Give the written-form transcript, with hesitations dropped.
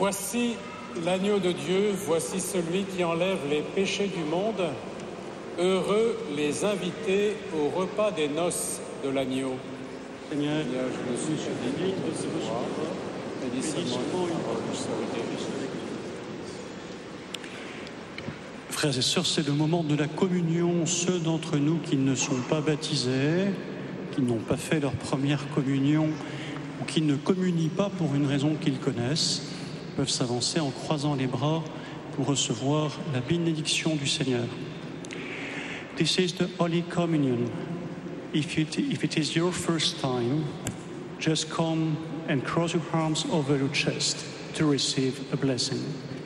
Voici l'agneau de Dieu, voici celui qui enlève les péchés du monde. Heureux les invités au repas des noces de l'agneau. Seigneur, je me suis digne de recevoir, bénis seulement une parole de salubrité. Frères et sœurs, c'est le moment de la communion. Ceux d'entre nous qui ne sont pas baptisés, qui n'ont pas fait leur première communion ou qui ne communient pas pour une raison qu'ils connaissent, peuvent s'avancer en croisant les bras pour recevoir la bénédiction du Seigneur. This is the Holy Communion. If it is your first time, just come and cross your arms over your chest to receive a blessing.